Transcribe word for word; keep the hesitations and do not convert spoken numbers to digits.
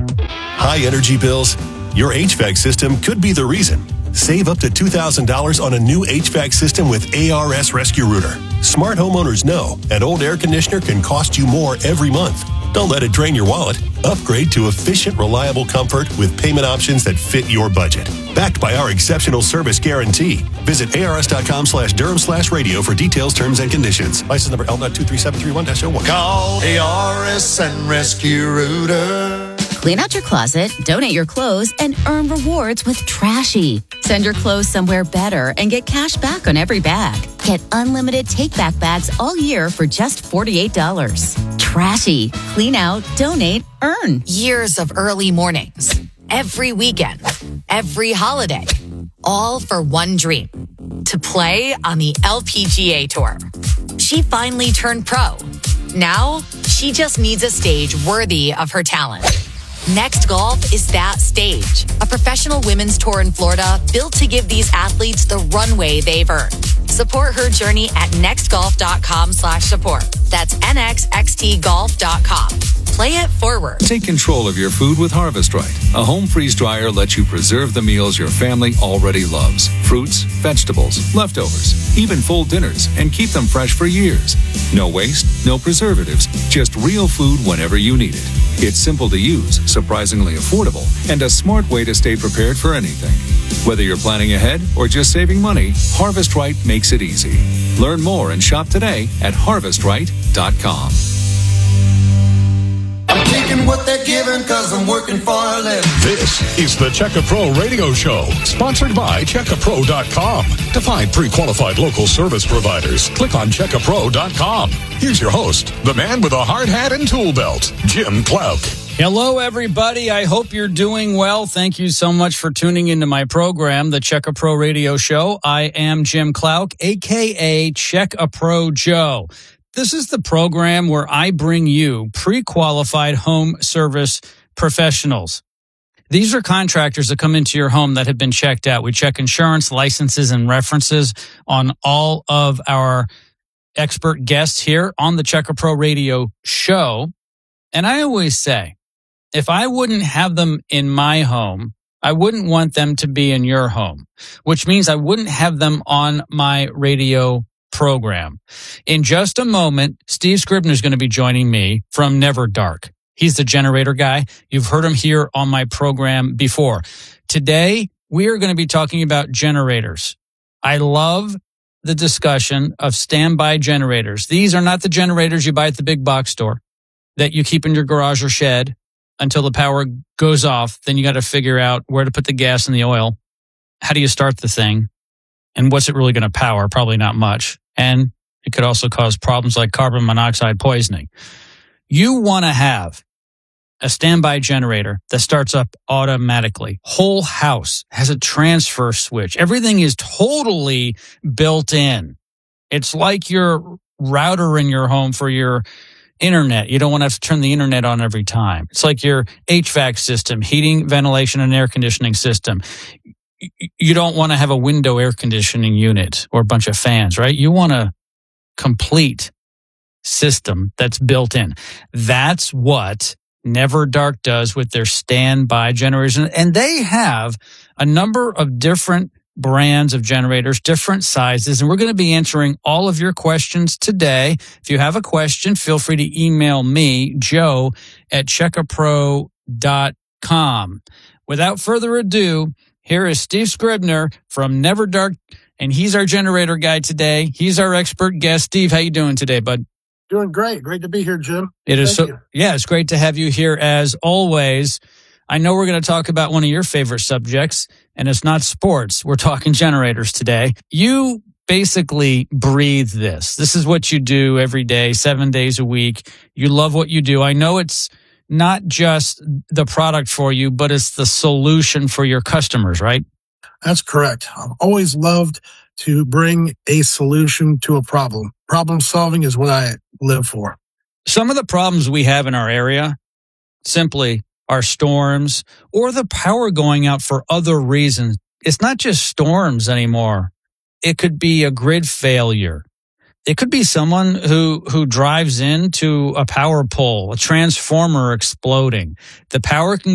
High energy bills? Your H V A C system could be the reason. Save up to two thousand dollars on a new H V A C system with A R S Rescue Router. Smart homeowners know an old air conditioner can cost you more every month. Don't let it drain your wallet. Upgrade to efficient, reliable comfort with payment options that fit your budget. Backed by our exceptional service guarantee. Visit ars.com slash Durham slash radio for details, terms, and conditions. License number L two three seven three one dash oh one. Call A R S and Rescue Router. Clean out your closet, donate your clothes, and earn rewards with Trashy. Send your clothes somewhere better and get cash back on every bag. Get unlimited take-back bags all year for just forty-eight dollars. Trashy. Clean out, donate, earn. Years of early mornings, every weekend, every holiday, all for one dream, to play on the L P G A Tour. She finally turned pro. Now, she just needs a stage worthy of her talent. Next Golf is that stage, a professional women's tour in Florida built to give these athletes the runway they've earned. Support her journey at nextgolf.com slash support. That's nxxtgolf dot com. Play it forward. Take control of your food with Harvest Right. A home freeze dryer lets you preserve the meals your family already loves. Fruits, vegetables, leftovers, even full dinners, and keep them fresh for years. No waste, no preservatives, just real food whenever you need it. It's simple to use, surprisingly affordable, and a smart way to stay prepared for anything. Whether you're planning ahead or just saving money, Harvest Right makes it easy. Learn more and shop today at harvest right dot com. I'm taking what they're giving because I'm working for a living. This is the Checka Pro Radio Show, sponsored by Checka Pro dot com. To find pre-qualified local service providers, click on Checka Pro dot com. Here's your host, the man with a hard hat and tool belt, Jim Clark. Hello, everybody. I hope you're doing well. Thank you so much for tuning into my program, the Checka Pro Radio Show. I am Jim Clark, a k a. Checka Pro Joe. This is the program where I bring you pre-qualified home service professionals. These are contractors that come into your home that have been checked out. We check insurance, licenses, and references on all of our expert guests here on the Checka Pro Radio Show. And I always say, if I wouldn't have them in my home, I wouldn't want them to be in your home, which means I wouldn't have them on my radio program. In just a moment, Steve Scribner is going to be joining me from Never Dark. He's the generator guy. You've heard him here on my program before. Today, we are going to be talking about generators. I love the discussion of standby generators. These are not the generators you buy at the big box store that you keep in your garage or shed until the power goes off. Then you got to figure out where to put the gas and the oil. How do you start the thing? And what's it really going to power? Probably not much. And it could also cause problems like carbon monoxide poisoning. You want to have a standby generator that starts up automatically. Whole house has a transfer switch. Everything is totally built in. It's like your router in your home for your internet. You don't want to have to turn the internet on every time. It's like your H V A C system, heating, ventilation, and air conditioning system. You don't want to have a window air conditioning unit or a bunch of fans, right? You want a complete system that's built in. That's what Never Dark does with their standby generators. And they have a number of different brands of generators, different sizes, and we're going to be answering all of your questions today. If you have a question, feel free to email me, Joe, at checka pro dot com. Without further ado, here is Steve Scribner from Never Dark, and he's our generator guy today. He's our expert guest. Steve, how you doing today, bud? Doing great. Great to be here, Jim. It is Thank so. you. Yeah, it's great to have you here as always. I know we're going to talk about one of your favorite subjects, and it's not sports. We're talking generators today. You basically breathe this. This is what you do every day, seven days a week. You love what you do. I know it's not just the product for you, but it's the solution for your customers, right? That's correct. I've always loved to bring a solution to a problem. Problem solving is what I live for. Some of the problems we have in our area simply are storms or the power going out for other reasons. It's not just storms anymore. It could be a grid failure. It could be someone who, who drives into a power pole, a transformer exploding. The power can